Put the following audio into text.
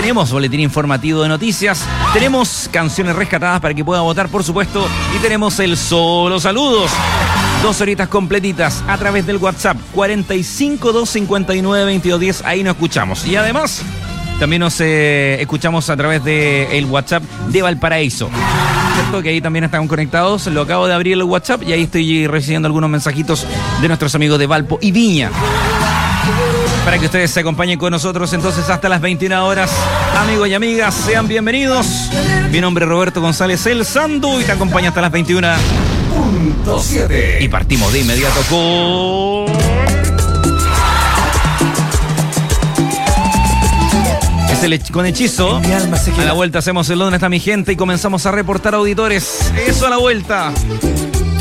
tenemos boletín informativo de noticias, tenemos canciones rescatadas para que pueda votar, por supuesto, y tenemos el solo saludos. 2 horitas completitas a través del WhatsApp 452592210, ahí nos escuchamos. Y además, también nos escuchamos a través del WhatsApp de Valparaíso. ¿Cierto? Que ahí también están conectados. Lo acabo de abrir el WhatsApp y ahí estoy recibiendo algunos mensajitos de nuestros amigos de Valpo y Viña. Para que ustedes se acompañen con nosotros entonces hasta las 21 horas. Amigos y amigas, sean bienvenidos. Mi nombre es Roberto González El Sandu y te acompaña hasta las 21:7. Y partimos de inmediato con Hechizo. A la vuelta hacemos el ¿Dónde está mi gente? Y comenzamos a reportar auditores. Eso a la vuelta.